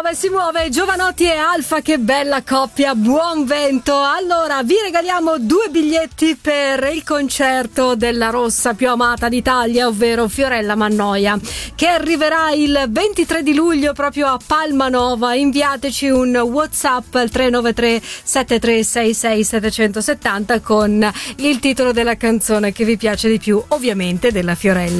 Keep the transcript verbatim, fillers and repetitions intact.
muove, si muove, Giovanotti e Alfa, che bella coppia, buon vento. Allora, vi regaliamo due biglietti per il concerto della rossa più amata d'Italia, ovvero Fiorella Mannoia, che arriverà il ventitré di luglio proprio a Palmanova. Inviateci un WhatsApp al tre nove tre sette tre sei sei sette sette zero con il titolo della canzone che vi piace di più, ovviamente della Fiorella.